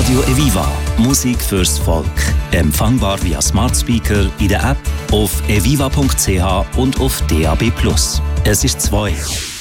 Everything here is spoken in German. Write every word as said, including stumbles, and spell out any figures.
Radio Eviva. Musik fürs Volk. Empfangbar via Smart Speaker in der App, auf eviva punkt c h und auf D A B plus. Es ist zwei.